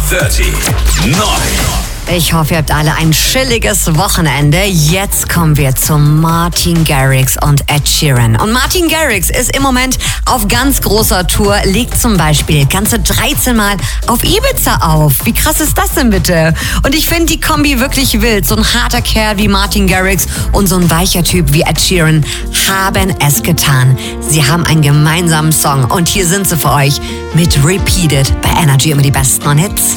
30. 9. Ich hoffe, ihr habt alle ein chilliges Wochenende. Jetzt kommen wir zu Martin Garrix und Ed Sheeran. Und Martin Garrix ist im Moment auf ganz großer Tour, legt zum Beispiel ganze 13 Mal auf Ibiza auf. Wie krass ist das denn bitte? Und ich finde die Kombi wirklich wild. So ein harter Kerl wie Martin Garrix und so ein weicher Typ wie Ed Sheeran haben es getan. Sie haben einen gemeinsamen Song und hier sind sie für euch mit Repeated bei Energy, immer die besten Hits.